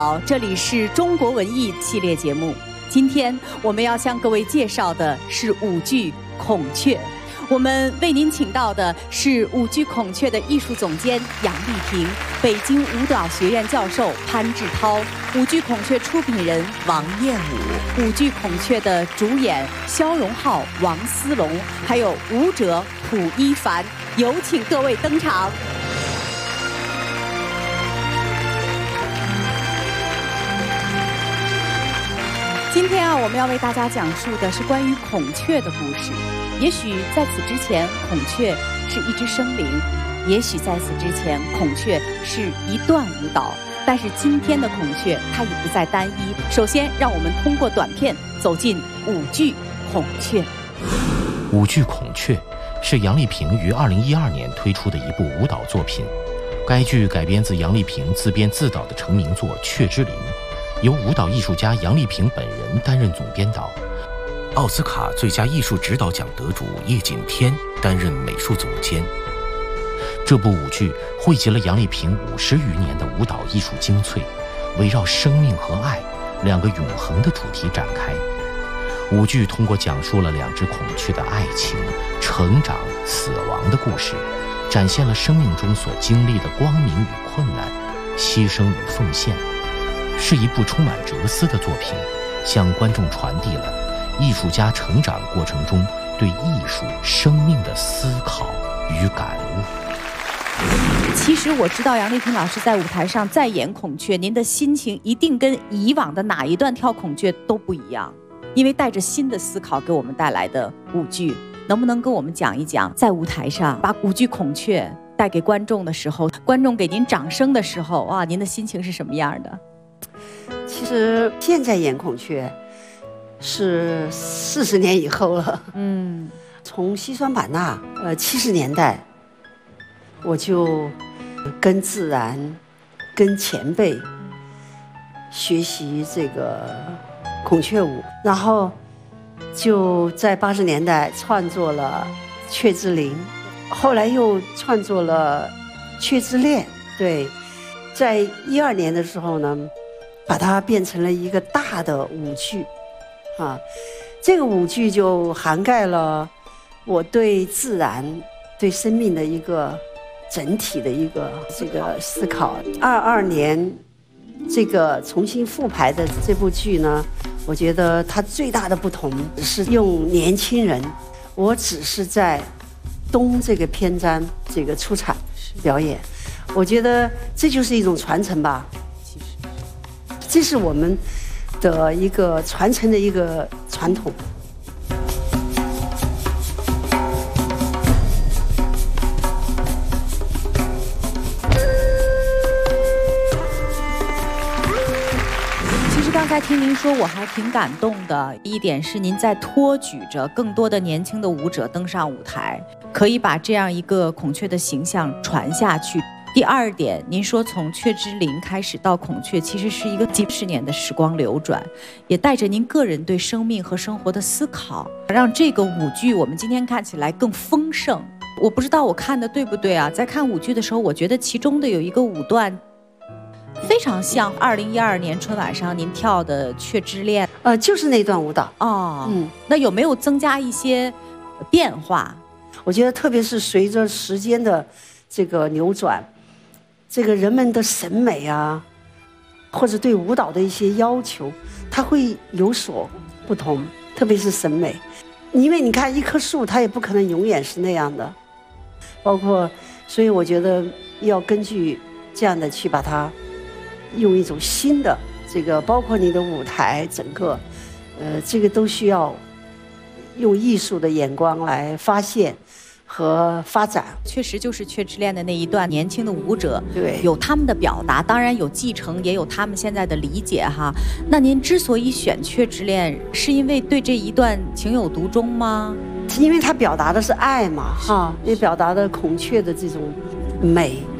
好，这里是中国文艺系列节目。今天我们要向各位介绍的是舞剧《孔雀》。我们为您请到的是舞剧《孔雀》的艺术总监杨丽萍，北京舞蹈学院教授潘志涛，舞剧《孔雀》出品人王艳武，舞剧《孔雀》的主演肖荣浩、王思龙，还有舞者卜一凡。有请各位登场。今天我们要为大家讲述的是关于孔雀的故事。也许在此之前，孔雀是一只生灵；也许在此之前，孔雀是一段舞蹈。但是今天的孔雀，它已不再单一。首先，让我们通过短片走进舞剧《孔雀》。 舞剧《孔雀》是杨丽萍于2012年推出的一部舞蹈作品。该剧改编自杨丽萍自编自导的成名作《雀之灵》。由舞蹈艺术家杨丽萍本人担任总编导，奥斯卡最佳艺术指导奖得主叶锦添担任美术总监。这部舞剧汇集了杨丽萍50余年的舞蹈艺术精粹，围绕生命和爱两个永恒的主题展开。舞剧通过讲述了两只孔雀的爱情、成长、死亡的故事，展现了生命中所经历的光明与困难、牺牲与奉献。是一部充满哲思的作品，向观众传递了艺术家成长过程中对艺术、生命的思考与感悟。 其实我知道杨丽萍老师在舞台上再演孔雀，您的心情一定跟以往的哪一段跳孔雀都不一样，因为带着新的思考给我们带来的舞剧。能不能跟我们讲一讲，在舞台上把舞剧孔雀带给观众的时候，观众给您掌声的时候，哇，您的心情是什么样的？ 其实现在演孔雀是40年以后了。从西双版纳70年代，我就跟自然、跟前辈学习这个孔雀舞，然后就在80年代创作了《雀之灵》，后来又创作了《雀之恋》。对，在12年的时候呢，把它变成了一个大的舞剧，这个舞剧就涵盖了我对自然、对生命的一个整体的一个这个思考。22年这个重新复排的这部剧呢，我觉得它最大的不同是用年轻人，我只是在东这个篇章这个出场表演，我觉得这就是一种传承吧。这是我们的一个传承的一个传统。 其实刚才听您说，我还挺感动的一点是，您在托举着更多的年轻的舞者登上舞台，可以把这样一个孔雀的形象传下去。第二点，您说从《雀之灵》开始到孔雀，其实是一个几十年的时光流转，也带着您个人对生命和生活的思考，让这个舞剧我们今天看起来更丰盛。我不知道我看的对不对啊？在看舞剧的时候，我觉得其中的有一个舞段非常像2012年春晚上您跳的《雀之恋》， 就是那段舞蹈。 那有没有增加一些变化？ 我觉得特别是随着时间的这个流转，这个人们的审美啊，或者对舞蹈的一些要求，它会有所不同，特别是审美。因为你看一棵树，它也不可能永远是那样的，包括，所以我觉得要根据这样的去把它用一种新的这个，包括你的舞台整个，这个都需要用艺术的眼光来发现和发展。 确实就是《雀之恋》的那一段，年轻的舞者对有他们的表达，当然有继承，也有他们现在的理解哈。那您之所以选《雀之恋》，是因为对这一段情有独钟吗？ 因为它表达的是爱嘛，也表达的孔雀的这种美。